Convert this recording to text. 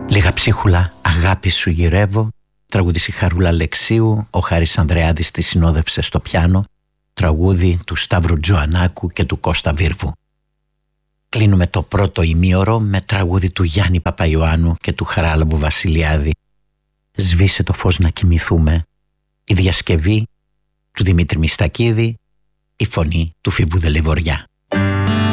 Λίγα ψίχουλα, αγάπη σου γυρεύω, τραγούδι η Χαρούλα Αλεξίου, ο Χάρης Ανδρεάδης τη συνόδευσε στο πιάνο, τραγούδι του Σταύρου Τζοανάκου και του Κώστα Βίρβου. Κλείνουμε το πρώτο ημίωρο με τραγούδι του Γιάννη Παπαϊωάννου και του Χαράλαμπου Βασιλιάδη. Σβήσε το φως να κοιμηθούμε, η διασκευή του Δημήτρη Μιστακίδη, η φωνή του Φιβού Δελιβοριά.